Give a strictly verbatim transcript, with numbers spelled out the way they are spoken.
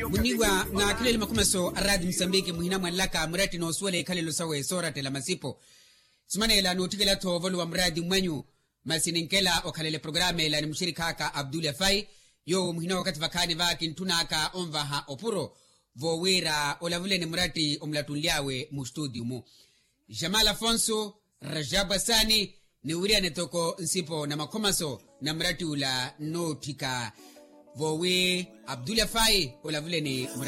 Muniwa na kilele makumaso aradi Msambiki muhina mwalaka murati no suwele kalelo sawe sora tela masipo. Sumane ila nutikela to volu wa muradi mwenyu masininkela okalele programe ila ni mshirika haka Abdul Yafai. Yo muhina wakati vakani vaki ntuna haka omva ha opuro. Vowira olavule ni murati omlatunliawe mustudio mu. Jamal Afonso, Rajab Hassani, ni uria netoko nsipo na makomaso na murati ula notika. Vowe Abdul Yafai olavule ni murati.